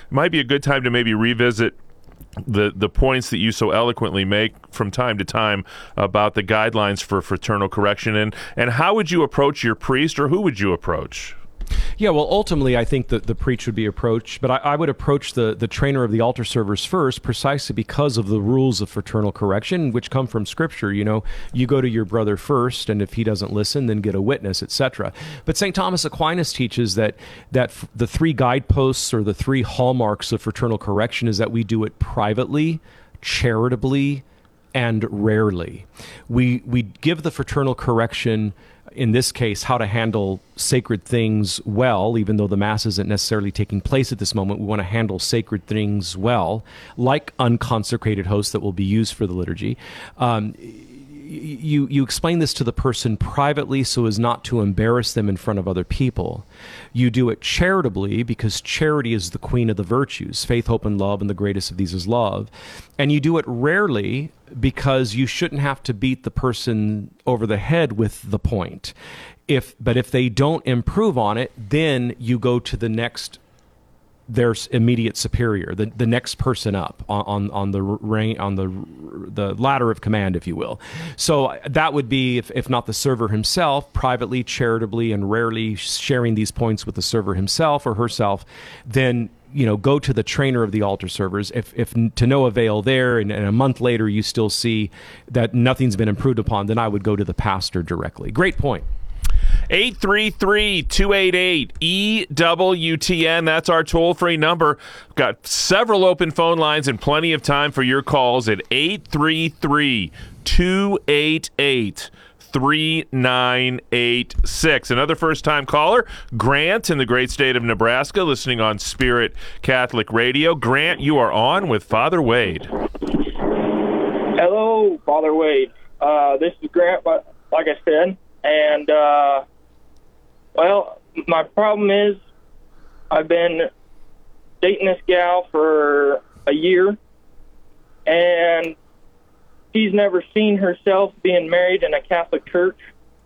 it might be a good time to maybe revisit the points that you so eloquently make from time to time about the guidelines for fraternal correction, and how would you approach your priest, or who would you approach? Yeah, well, ultimately, I think that the preach would be approached, but I would approach the trainer of the altar servers first, precisely because of the rules of fraternal correction, which come from Scripture. You know, you go to your brother first, and if he doesn't listen, then get a witness, etc. But St. Thomas Aquinas teaches that the three guideposts or the three hallmarks of fraternal correction is that we do it privately, charitably, and rarely. We give the fraternal correction, in this case, how to handle sacred things well, even though the Mass isn't necessarily taking place at this moment. We want to handle sacred things well, like unconsecrated hosts that will be used for the liturgy. You explain this to the person privately so as not to embarrass them in front of other people. You do it charitably because charity is the queen of the virtues. Faith, hope, and love, and the greatest of these is love. And you do it rarely because you shouldn't have to beat the person over the head with the point. But if they don't improve on it, then you go to their immediate superior, the next person up on the ladder of command, if you will. So that would be, if not the server himself, privately, charitably, and rarely sharing these points with the server himself or herself, then go to the trainer of the altar servers. If to no avail there, and a month later you still see that nothing's been improved upon, then I would go to the pastor directly. Great point. 833-288-EWTN. That's our toll-free number. We've got several open phone lines and plenty of time for your calls at 833-288-3986. Another first-time caller, Grant in the great state of Nebraska, listening on Spirit Catholic Radio. Grant, you are on with Father Wade. Hello, Father Wade. This is Grant, like I said. And, my problem is I've been dating this gal for a year, and she's never seen herself being married in a Catholic church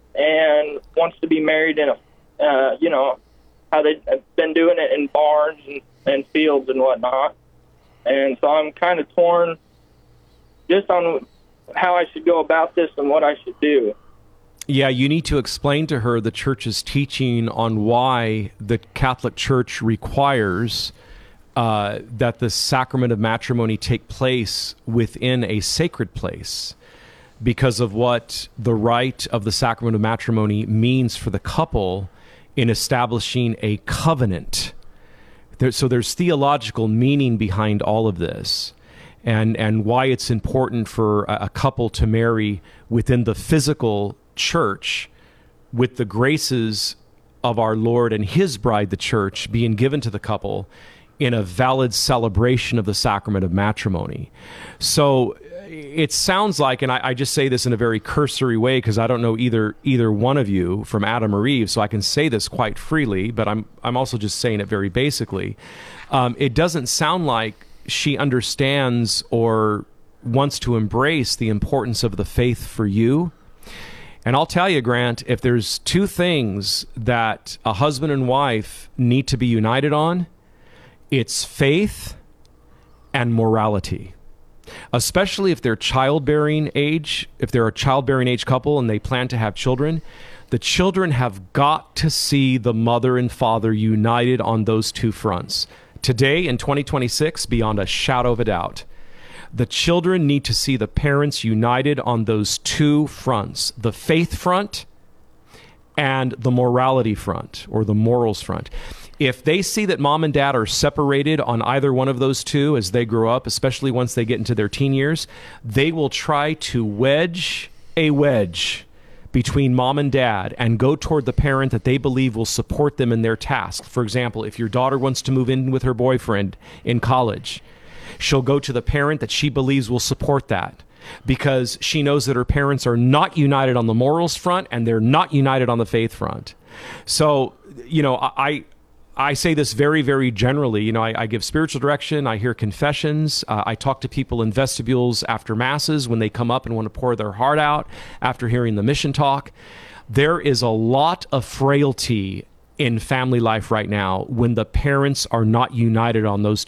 and wants to be married in how they've been doing it in barns and fields and whatnot. And so I'm kind of torn just on how I should go about this and what I should do. Yeah, you need to explain to her the Church's teaching on why the Catholic Church requires that the sacrament of matrimony take place within a sacred place, because of what the rite of the sacrament of matrimony means for the couple in establishing a covenant. So there's theological meaning behind all of this, and why it's important for a couple to marry within the physical church, with the graces of our Lord and His bride, the church, being given to the couple in a valid celebration of the sacrament of matrimony. So it sounds like, and I just say this in a very cursory way because I don't know either one of you from Adam or Eve, so I can say this quite freely, but I'm also just saying it very basically. It doesn't sound like she understands or wants to embrace the importance of the faith for you. And I'll tell you, Grant, if there's two things that a husband and wife need to be united on, it's faith and morality. Especially if they're childbearing age, if they're a childbearing age couple and they plan to have children, the children have got to see the mother and father united on those two fronts. Today, in 2026, beyond a shadow of a doubt. The children need to see the parents united on those two fronts, the faith front and the morality front, or the morals front. If they see that mom and dad are separated on either one of those two as they grow up, especially once they get into their teen years, they will try to wedge a wedge between mom and dad and go toward the parent that they believe will support them in their task. For example, if your daughter wants to move in with her boyfriend in college, she'll go to the parent that she believes will support that, because she knows that her parents are not united on the morals front and they're not united on the faith front. So, I say this very, very generally. I give spiritual direction. I hear confessions. I talk to people in vestibules after masses when they come up and want to pour their heart out after hearing the mission talk. There is a lot of frailty in family life right now when the parents are not united on those